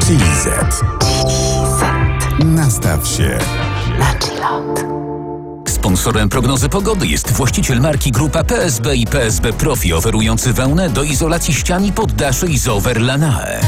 Chili Z. Nastaw się na chillot. Sponsorem prognozy pogody jest właściciel marki Grupa PSB i PSB Profi, oferujący wełnę do izolacji ścian i poddaszy Isover Lanae.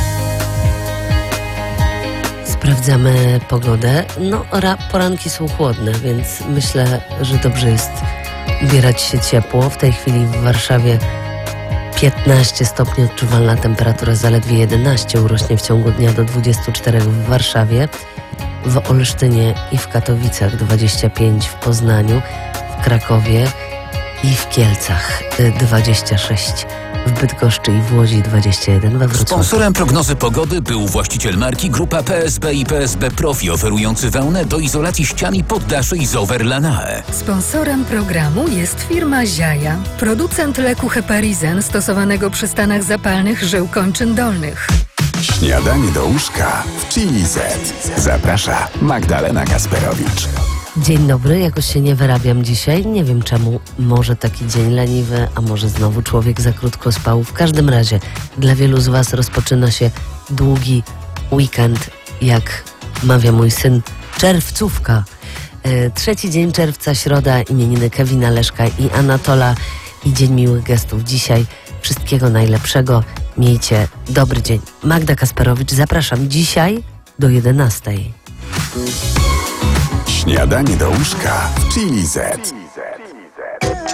Sprawdzamy pogodę. Poranki są chłodne, więc myślę, że dobrze jest ubierać się ciepło. W tej chwili w Warszawie 15 stopni, odczuwalna temperatura zaledwie 11, urośnie w ciągu dnia do 24 w Warszawie, w Olsztynie i w Katowicach 25, w Poznaniu, w Krakowie i w Kielcach 26, w Bydgoszczy i w Łodzi 21, we Wrocławiu. Sponsorem prognozy pogody był właściciel marki Grupa PSB i PSB Profi, oferujący wełnę do izolacji ścian i poddaszy Isover Lanae. Sponsorem programu jest firma Ziaja, producent leku Heparizen stosowanego przy stanach zapalnych żył kończyn dolnych. Śniadanie do łóżka w Chili Z. Zaprasza Magdalena Kasperowicz. Dzień dobry, jakoś się nie wyrabiam dzisiaj, nie wiem czemu, może taki dzień leniwy, a może znowu człowiek za krótko spał. W każdym razie dla wielu z Was rozpoczyna się długi weekend, jak mawia mój syn, czerwcówka. 3 dzień czerwca, środa, imieniny Kevina, Leszka i Anatola i dzień miłych gestów. Dzisiaj wszystkiego najlepszego, miejcie dobry dzień. Magda Kasperowicz, zapraszam dzisiaj do 11. Śniadanie do łóżka w Chili Z.